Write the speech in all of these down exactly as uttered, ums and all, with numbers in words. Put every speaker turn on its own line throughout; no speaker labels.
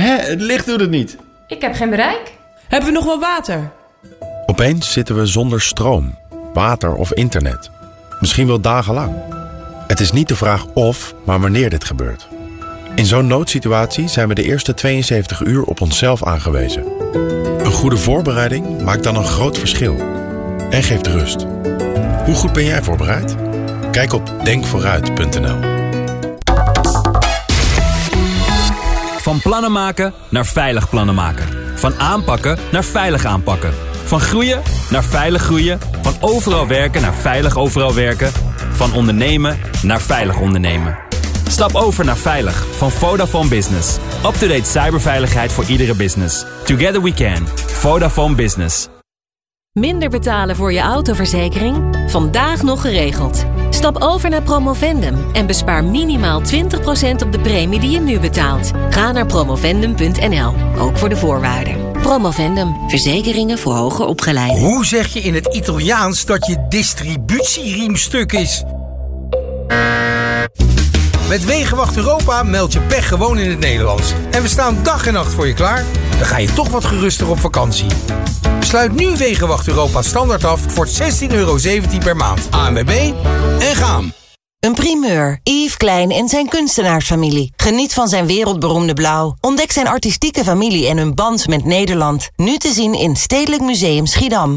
Hè, het licht doet het niet.
Ik heb geen bereik.
Hebben we nog wel water?
Opeens zitten we zonder stroom, water of internet. Misschien wel dagenlang. Het is niet de vraag of, maar wanneer dit gebeurt. In zo'n noodsituatie zijn we de eerste tweeënzeventig uur op onszelf aangewezen. Een goede voorbereiding maakt dan een groot verschil. En geeft rust. Hoe goed ben jij voorbereid? Kijk op denk vooruit punt n l.
Van plannen maken naar veilig plannen maken. Van aanpakken naar veilig aanpakken. Van groeien naar veilig groeien. Van overal werken naar veilig overal werken. Van ondernemen naar veilig ondernemen. Stap over naar Veilig van Vodafone Business. Up-to-date cyberveiligheid voor iedere business. Together we can. Vodafone Business.
Minder betalen voor je autoverzekering? Vandaag nog geregeld. Stap over naar Promovendum en bespaar minimaal twintig procent op de premie die je nu betaalt. Ga naar promovendum punt n l, ook voor de voorwaarden. Promovendum, verzekeringen voor hoger opgeleiden.
Hoe zeg je in het Italiaans dat je distributieriem stuk is? Met Wegenwacht Europa meld je pech gewoon in het Nederlands. En we staan dag en nacht voor je klaar. Dan ga je toch wat geruster op vakantie. Sluit nu Wegenwacht Europa standaard af voor zestien euro zeventien per maand. A N W B en gaan.
Een primeur. Yves Klein en zijn kunstenaarsfamilie. Geniet van zijn wereldberoemde blauw. Ontdek zijn artistieke familie en hun band met Nederland. Nu te zien in Stedelijk Museum Schiedam.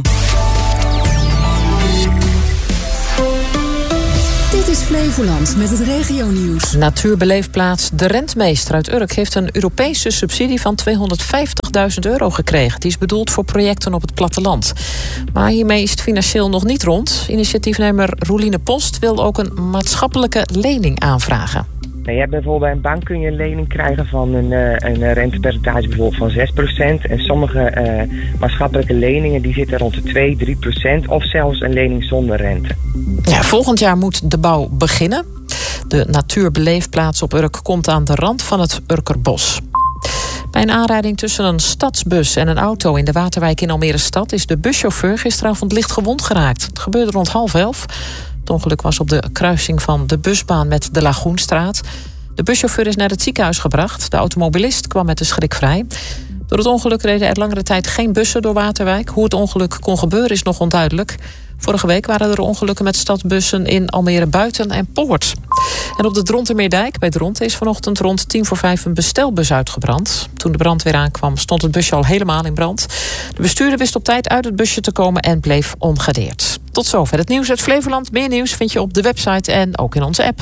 Dit is Flevoland met het regionieuws.
Natuurbeleefplaats De Rentmeester uit Urk heeft een Europese subsidie van tweehonderdvijftigduizend euro gekregen. Die is bedoeld voor projecten op het platteland. Maar hiermee is het financieel nog niet rond. Initiatiefnemer Roeline Post wil ook een maatschappelijke lening aanvragen.
Nou, je hebt bijvoorbeeld bij een bank kun je een lening krijgen van een, een rentepercentage bijvoorbeeld van zes procent. En sommige uh, maatschappelijke leningen die zitten rond de twee, drie procent of zelfs een lening zonder rente.
Ja, volgend jaar moet de bouw beginnen. De natuurbeleefplaats op Urk komt aan de rand van het Urkerbos. Bij een aanrijding tussen een stadsbus en een auto in de Waterwijk in Almere Stad is de buschauffeur gisteravond licht gewond geraakt. Het gebeurde rond half elf. Het ongeluk was op de kruising van de busbaan met de Lagoenstraat. De buschauffeur is naar het ziekenhuis gebracht. De automobilist kwam met de schrik vrij. Door het ongeluk reden er langere tijd geen bussen door Waterwijk. Hoe het ongeluk kon gebeuren is nog onduidelijk. Vorige week waren er ongelukken met stadsbussen in Almere Buiten en Poort. En op de Drontermeerdijk bij Dronten is vanochtend rond tien voor vijf een bestelbus uitgebrand. Toen de brandweer aankwam stond het busje al helemaal in brand. De bestuurder wist op tijd uit het busje te komen en bleef ongedeerd. Tot zover het nieuws uit Flevoland. Meer nieuws vind je op de website en ook in onze app.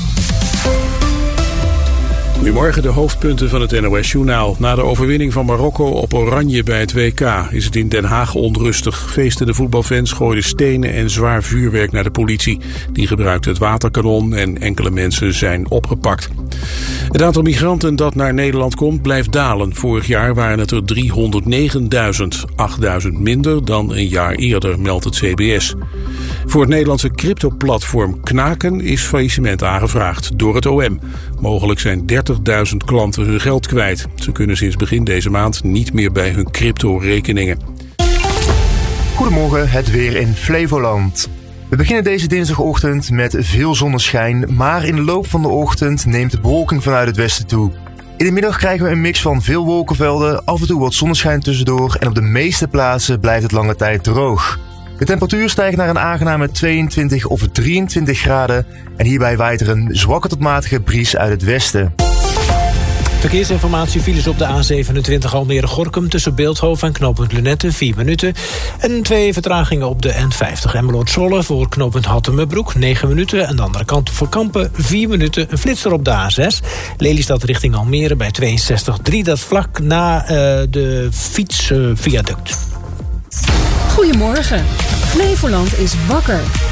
Goedemorgen, de hoofdpunten van het N O S-journaal. Na de overwinning van Marokko op Oranje bij het W K is het in Den Haag onrustig. Feestende voetbalfans gooiden stenen en zwaar vuurwerk naar de politie. Die gebruikte het waterkanon en enkele mensen zijn opgepakt. Het aantal migranten dat naar Nederland komt blijft dalen. Vorig jaar waren het er driehonderdnegenduizend, achtduizend minder dan een jaar eerder, meldt het C B S. Voor het Nederlandse cryptoplatform Knaken is faillissement aangevraagd door het O M. Mogelijk zijn dertigduizend klanten hun geld kwijt. Ze kunnen sinds begin deze maand niet meer bij hun crypto-rekeningen.
Goedemorgen, het weer in Flevoland. We beginnen deze dinsdagochtend met veel zonneschijn, maar in de loop van de ochtend neemt de bewolking vanuit het westen toe. In de middag krijgen we een mix van veel wolkenvelden, af en toe wat zonneschijn tussendoor en op de meeste plaatsen blijft het lange tijd droog. De temperatuur stijgt naar een aangename tweeëntwintig of drieëntwintig graden en hierbij waait er een zwakke tot matige bries uit het westen.
Verkeersinformatie, files op de A zevenentwintig Almere-Gorinchem tussen Beeldhoven en knooppunt Lunette, vier minuten. En twee vertragingen op de N vijftig Emmeloord-Zwolle voor knooppunt Hattemerbroek, negen minuten. En de andere kant voor Kampen, vier minuten. Een flitser op de A zes, Lelystad richting Almere bij tweeënzestig komma drie. Dat is vlak na uh, de fietsviaduct. Uh,
Goedemorgen. Flevoland is wakker.